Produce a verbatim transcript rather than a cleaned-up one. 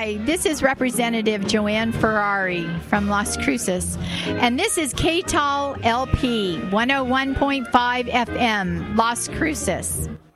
Hi, this is Representative Joanne Ferrari from Las Cruces, and this is K T A L L P one oh one point five F M, Las Cruces.